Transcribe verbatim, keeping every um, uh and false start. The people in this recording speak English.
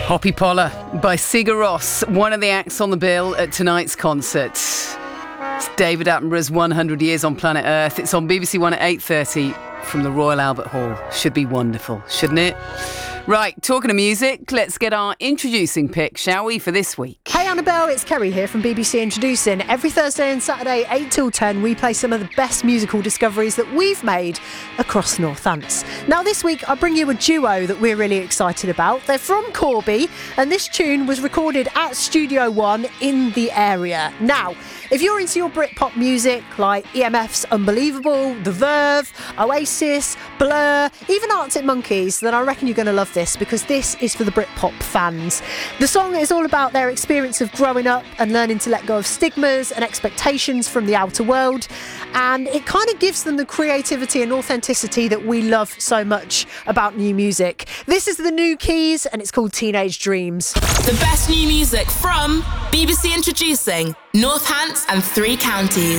Poppy Poller by Sigur Rós, one of the acts on the bill at tonight's concert. It's David Attenborough's one hundred years on planet Earth. It's on B B C One at eight thirty from the Royal Albert Hall. Should be wonderful, shouldn't it? Right, talking of music, let's get our introducing pick, shall we, for this week? Hey Annabelle, it's Kerry here from B B C Introducing. Every Thursday and Saturday, eight till ten, we play some of the best musical discoveries that we've made across Northants. Now this week, I bring you a duo that we're really excited about. They're from Corby, and this tune was recorded at Studio One in the area. Now, if you're into your Britpop music, like E M F's Unbelievable, The Verve, Oasis, Blur, even Arctic Monkeys, then I reckon you're going to love this, because this is for the Britpop fans. The song is all about their experience of growing up and learning to let go of stigmas and expectations from the outer world, and it kind of gives them the creativity and authenticity that we love so much about new music. This is the New Keys, and it's called Teenage Dreams. The best new music from B B C Introducing Northants and three counties.